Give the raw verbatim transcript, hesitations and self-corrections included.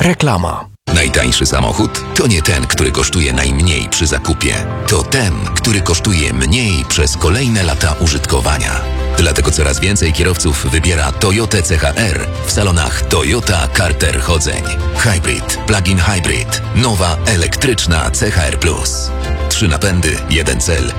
Reklama. Najtańszy samochód to nie ten, który kosztuje najmniej przy zakupie. To ten, który kosztuje mniej przez kolejne lata użytkowania. Dlatego coraz więcej kierowców wybiera Toyotę C H R w salonach Toyota Carter Chodzeń. Hybrid, plug-in hybrid, nowa elektryczna C H R plus. Trzy napędy, jeden cel,